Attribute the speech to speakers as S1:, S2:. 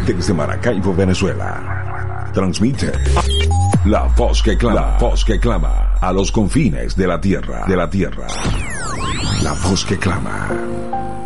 S1: desde Maracaibo, Venezuela. Transmite La Voz que Clama, La Voz que Clama, a los confines de la tierra, La Voz que Clama.